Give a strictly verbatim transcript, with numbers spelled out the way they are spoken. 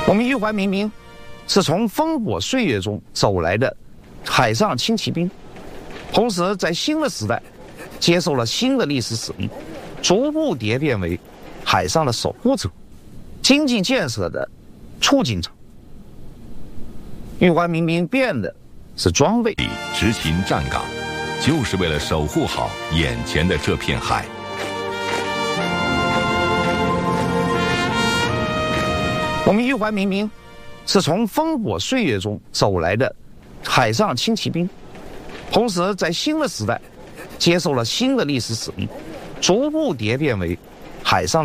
我们玉环民兵是从烽火岁月中走来的海上轻骑兵，同时在新的时代接受了新的历史使命，逐步蝶变为海上的守护者、经济建设的促进者。玉环民兵变的是装备， 执勤站岗，就是为了守护好眼前的这片海。 我们玉环民兵是从烽火岁月中走来的海上轻骑兵，同时在新的时代接受了新的历史使命，逐步蝶变为海上